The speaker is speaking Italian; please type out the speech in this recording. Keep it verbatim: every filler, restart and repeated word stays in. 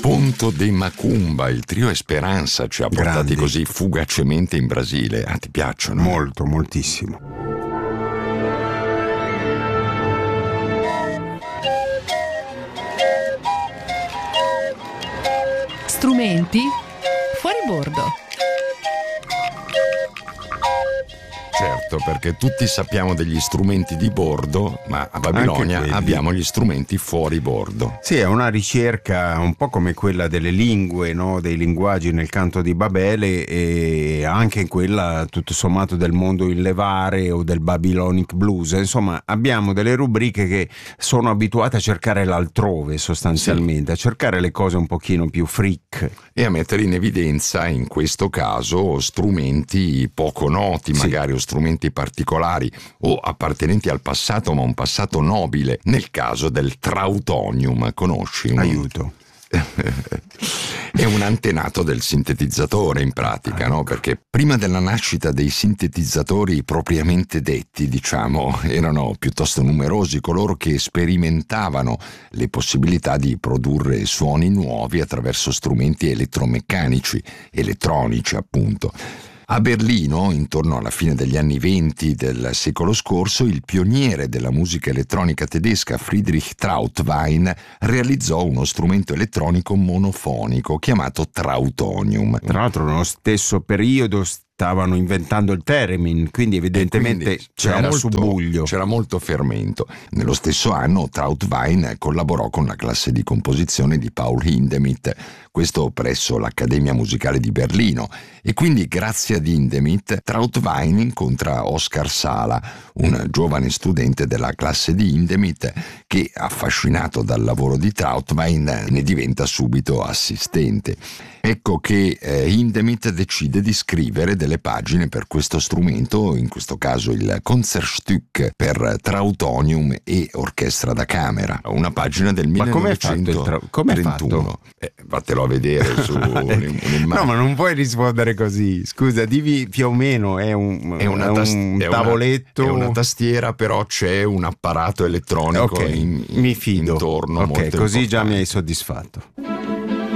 Ponto de Macumba, il trio Esperanza ci ha portati Grandi. così fugacemente in Brasile. Ah, ti piacciono? Molto, moltissimo. Strumenti fuori bordo. Certo, perché tutti sappiamo degli strumenti di bordo, ma a Babilonia quelli. abbiamo gli strumenti fuori bordo. Sì, è una ricerca un po' come quella delle lingue, no? Dei linguaggi nel canto di Babele, e anche quella tutto sommato del mondo in levare o del Babylonic Blues. Insomma, abbiamo delle rubriche che sono abituate a cercare l'altrove sostanzialmente, sì. A cercare le cose un pochino più freak. E a mettere in evidenza, in questo caso, strumenti poco noti, Sì. magari o strumenti particolari o appartenenti al passato, ma un passato nobile. Nel caso del trautonium, conosci? Un... Aiuto. È un antenato del sintetizzatore in pratica, ecco. no? Perché prima della nascita dei sintetizzatori propriamente detti, diciamo, erano piuttosto numerosi coloro che sperimentavano le possibilità di produrre suoni nuovi attraverso strumenti elettromeccanici, elettronici appunto. A Berlino, intorno alla fine degli anni venti del secolo scorso, il pioniere della musica elettronica tedesca Friedrich Trautwein realizzò uno strumento elettronico monofonico chiamato trautonium. Tra l'altro nello stesso periodo stavano inventando il theremin, quindi evidentemente quindi c'era, c'era molto, subbuglio. C'era molto fermento. Nello stesso anno Trautwein collaborò con la classe di composizione di Paul Hindemith, questo presso l'Accademia Musicale di Berlino, e quindi grazie ad Hindemith Trautwein incontra Oscar Sala, un giovane studente della classe di Hindemith che, affascinato dal lavoro di Trautwein, ne diventa subito assistente. Ecco che eh, Hindemith decide di scrivere delle pagine per questo strumento, in questo caso il Concertstück per trautonium e orchestra da camera, una pagina del Ma come è fatto il millenovecentotrentuno. tra... come è fatto? Eh, vattelo a vedere su un'immagine. No, ma non puoi rispondere così. Scusa, divi più o meno, è un, È una è tas- un è una- tavoletto. è una tastiera, però c'è un apparato elettronico Ok, in, in- mi fido. intorno. Ok, molto così già importante. mi hai soddisfatto.